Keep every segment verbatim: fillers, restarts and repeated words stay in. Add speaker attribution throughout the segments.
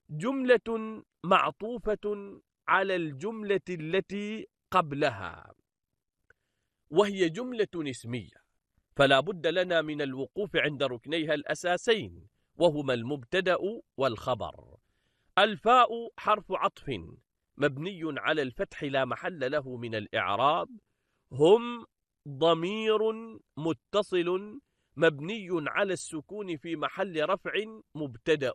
Speaker 1: جملة معطوفة على الجملة التي قبلها، وهي جملة اسمية، فلا بد لنا من الوقوف عند ركنيها الأساسين، وهما المبتدأ والخبر. الفاء حرف عطف مبني على الفتح لا محل له من الإعراب. هم ضمير متصل مبني على السكون في محل رفع مبتدأ.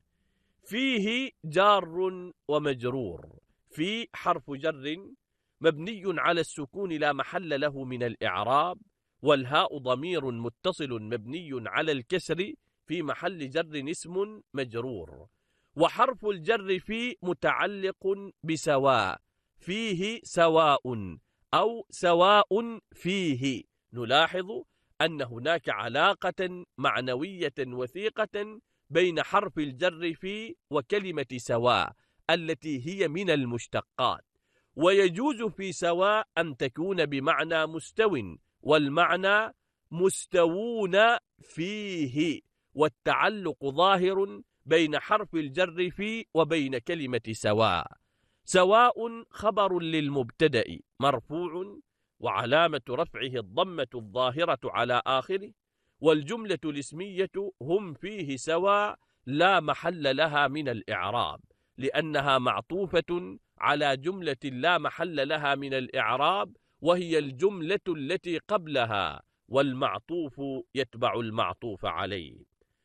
Speaker 1: فيه جار ومجرور. في حرف جر مبني على السكون لا محل له من الإعراب، والهاء ضمير متصل مبني على الكسر في محل جر اسم مجرور. وحرف الجر في متعلق بسواء، فيه سواء أو سواء فيه. نلاحظ أن هناك علاقة معنوية وثيقة بين حرف الجر في وكلمة سواء التي هي من المشتقات. ويجوز في سواء أن تكون بمعنى مستو، والمعنى مستوون فيه، والتعلق ظاهر بين حرف الجر في وبين كلمة سواء. سواء خبر للمبتدأ مرفوع وعلامة رفعه الضمة الظاهرة على آخره، والجملة الاسمية هم فيه سواء لا محل لها من الإعراب، لأنها معطوفة على جملة لا محل لها من الإعراب، وهي الجملة التي قبلها، والمعطوف يتبع المعطوف عليه.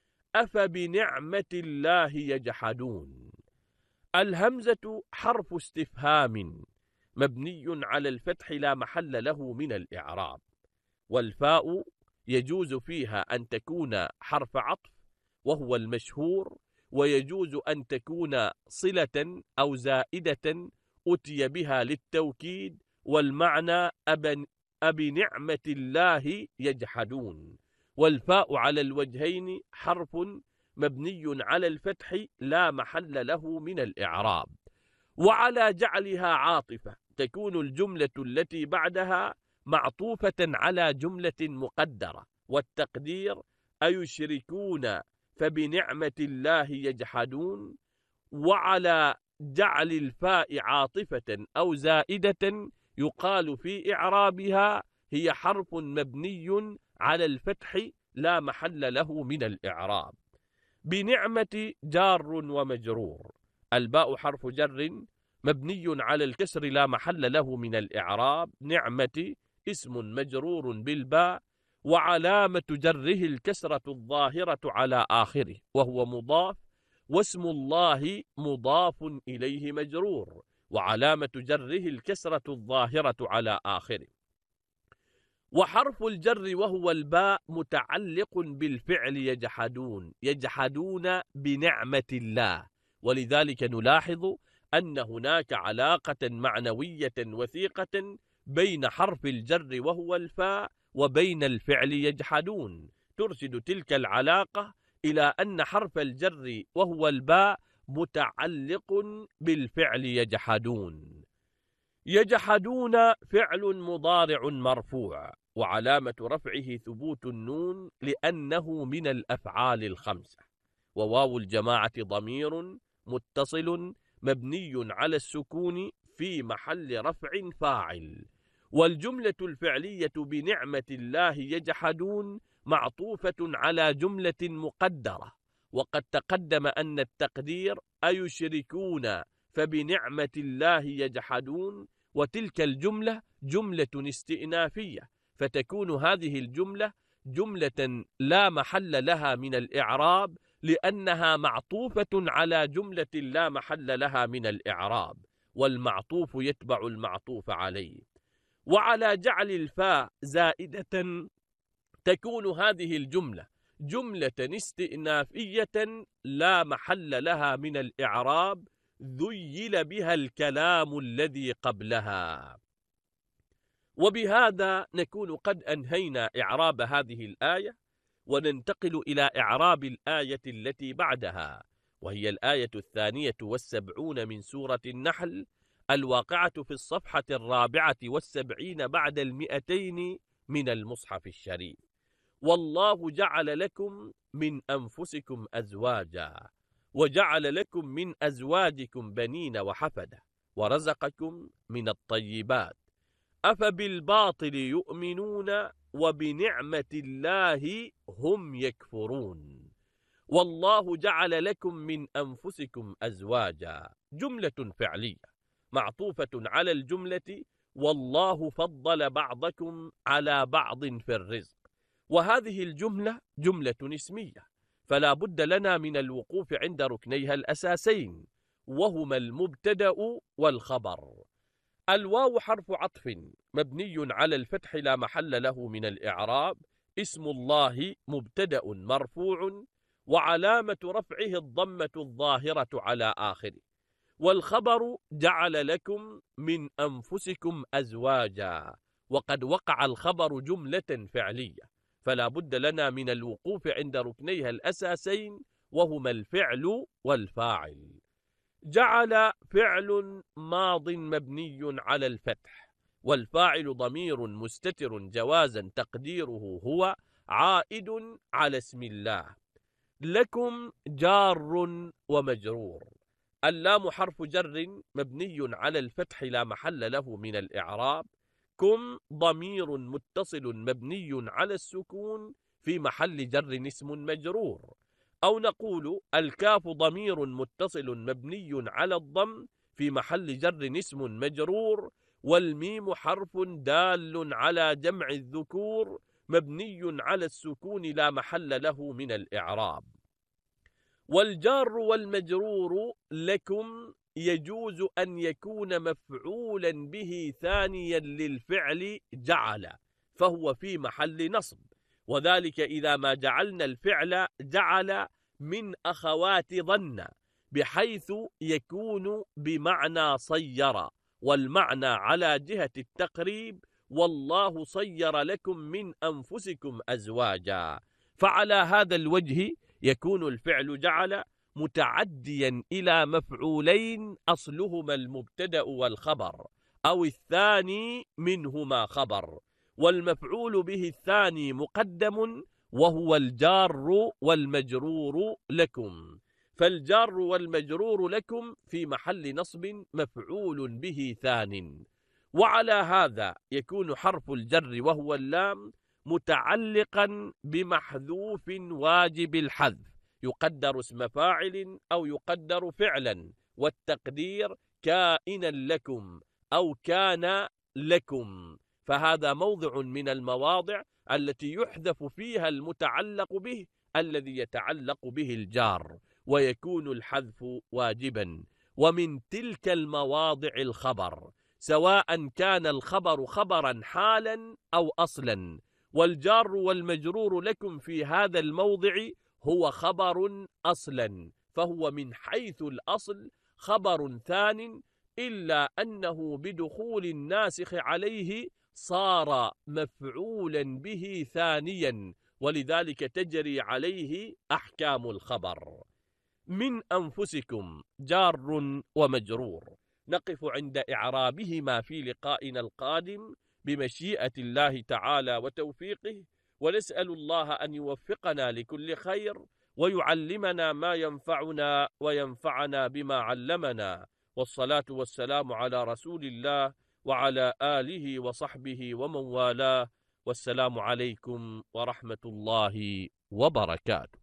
Speaker 1: أفبنعمة الله يجحدون. الهمزة حرف استفهام مبني على الفتح لا محل له من الإعراب، والفاء يجوز فيها أن تكون حرف عطف وهو المشهور، ويجوز أن تكون صلة أو زائدة أتي بها للتوكيد، والمعنى أب أبنعمة الله يجحدون. والفاء على الوجهين حرف مبني على الفتح لا محل له من الإعراب. وعلى جعلها عاطفة تكون الجملة التي بعدها معطوفة على جملة مقدرة، والتقدير أيشركون فبنعمة الله يجحدون. وعلى جعل الفاء عاطفة أو زائدة يقال في إعرابها هي حرف مبني على الفتح لا محل له من الإعراب. بنعمة جار ومجرور. الباء حرف جر مبني على الكسر لا محل له من الإعراب. نعمة اسم مجرور بالباء، وعلامة جره الكسرة الظاهرة على آخره وهو مضاف، واسم الله مضاف إليه مجرور، وعلامة جره الكسرة الظاهرة على آخره. وحرف الجر وهو الباء متعلق بالفعل يجحدون، يجحدون بنعمة الله، ولذلك نلاحظ أن هناك علاقة معنوية وثيقة بين حرف الجر وهو الفاء وبين الفعل يجحدون، ترشد تلك العلاقة إلى أن حرف الجر وهو الباء متعلق بالفعل يجحدون. يجحدون فعل مضارع مرفوع، وعلامة رفعه ثبوت النون لأنه من الأفعال الخمسة. وواو الجماعة ضمير متصل مبني على السكون في محل رفع فاعل. والجملة الفعلية بنعمة الله يجحدون معطوفة على جملة مقدرة، وقد تقدم أن التقدير أيشركون فبنعمة الله يجحدون، وتلك الجملة جملة استئنافية، فتكون هذه الجملة جملة لا محل لها من الإعراب، لأنها معطوفة على جملة لا محل لها من الإعراب، والمعطوف يتبع المعطوف عليه. وعلى جعل الفاء زائدة تكون هذه الجملة جملة استئنافية لا محل لها من الإعراب، ذيل بها الكلام الذي قبلها. وبهذا نكون قد أنهينا إعراب هذه الآية، وننتقل إلى إعراب الآية التي بعدها، وهي الآية الثانية والسبعون من سورة النحل، الواقعة في الصفحة الرابعة والسبعين بعد المئتين من المصحف الشريف. والله جعل لكم من أنفسكم أزواجا وجعل لكم من أزواجكم بنين وحفدة ورزقكم من الطيبات أفبالباطل يؤمنون وبنعمة الله هم يكفرون والله جعل لكم من أنفسكم أزواجا جملة فعلية معطوفة على الجملة والله فضل بعضكم على بعض في الرزق، وهذه الجملة جملة اسمية، فلا بد لنا من الوقوف عند ركنيها الأساسين وهما المبتدأ والخبر. الواو حرف عطف مبني على الفتح لا محل له من الإعراب، اسم الله مبتدأ مرفوع وعلامة رفعه الضمة الظاهرة على آخره، والخبر جعل لكم من أنفسكم أزواجا، وقد وقع الخبر جملة فعلية، فلا بد لنا من الوقوف عند ركنيها الأساسين وهما الفعل والفاعل. جعل فعل ماض مبني على الفتح، والفاعل ضمير مستتر جوازا تقديره هو عائد على اسم الله. لكم جار ومجرور، اللام حرف جر مبني على الفتح لا محل له من الإعراب، كم ضمير متصل مبني على السكون في محل جر اسم مجرور، أو نقول الكاف ضمير متصل مبني على الضم في محل جر اسم مجرور، والميم حرف دال على جمع الذكور مبني على السكون لا محل له من الإعراب. والجار والمجرور لكم يجوز أن يكون مفعولا به ثانيا للفعل جعل، فهو في محل نصب، وذلك إذا ما جعلنا الفعل جعل من أخوات ظن بحيث يكون بمعنى صير، والمعنى على جهة التقريب والله صير لكم من أنفسكم أزواجا، فعلى هذا الوجه يكون الفعل جعل متعديا إلى مفعولين أصلهما المبتدأ والخبر، أو الثاني منهما خبر، والمفعول به الثاني مقدم وهو الجار والمجرور لكم، فالجار والمجرور لكم في محل نصب مفعول به ثان. وعلى هذا يكون حرف الجر وهو اللام متعلقا بمحذوف واجب الحذف، يقدر اسم فاعل أو يقدر فعلا، والتقدير كائنا لكم أو كان لكم، فهذا موضع من المواضع التي يحذف فيها المتعلق به الذي يتعلق به الجار، ويكون الحذف واجبا. ومن تلك المواضع الخبر، سواء كان الخبر خبرا حالا أو أصلا، والجار والمجرور لكم في هذا الموضع هو خبر أصلا، فهو من حيث الأصل خبر ثان، إلا أنه بدخول الناسخ عليه صار مفعولا به ثانيا، ولذلك تجري عليه أحكام الخبر. من أنفسكم جار ومجرور، نقف عند إعرابهما في لقائنا القادم بمشيئة الله تعالى وتوفيقه، ونسأل الله أن يوفقنا لكل خير ويعلمنا ما ينفعنا وينفعنا بما علمنا، والصلاة والسلام على رسول الله وعلى آله وصحبه ومن والاه، والسلام عليكم ورحمة الله وبركاته.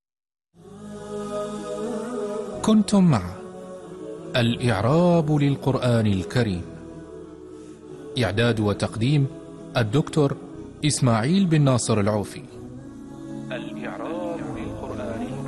Speaker 2: كنتم مع الإعراب للقرآن الكريم، إعداد وتقديم الدكتور إسماعيل بن ناصر العوفي.